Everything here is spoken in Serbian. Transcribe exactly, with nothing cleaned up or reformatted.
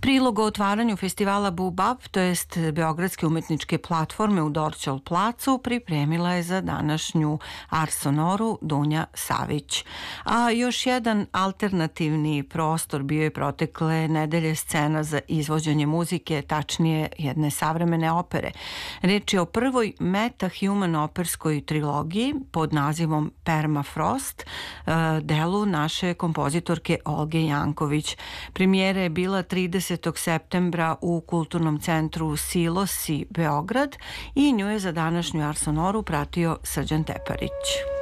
Prilog o otvaranju festivala Bubab, to jest Beogradske umetničke platforme u Dorćol placu, pripremila je za današnju Ars Sonoru Dunja Savić. A još jedan alternativni prostor bio je protekle nedelje scena za izvođenje muzike, tačnije jedne savremene opere. Reč je o prvoj meta-human operskoj trilogiji pod nazivom Permafrost, delu naše kompozitorke Olge Janković. Premijera je bila tridesetog septembra u Kulturnom centru Silosi Beograd i nju je za današnju Ars Sonoru pratio Srđan Teparić.